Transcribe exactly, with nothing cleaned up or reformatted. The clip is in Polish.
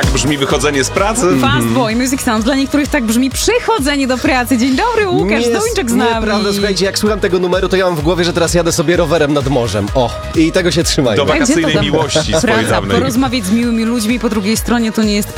brzmi wychodzenie z pracy. Fast Boy Music Sound. Dla niektórych tak brzmi przychodzenie do pracy. Dzień dobry, Łukasz Nie, Duńczyk z nami. Nieprawda, słuchajcie, jak słucham tego numeru, to ja mam w głowie, że teraz jadę sobie rowerem nad morzem. O, i tego się trzymajmy. Do Gdzie to wakacyjnej za miłości swojej praca? dawnej. Porozmawiać z miłymi ludźmi po drugiej stronie to nie jest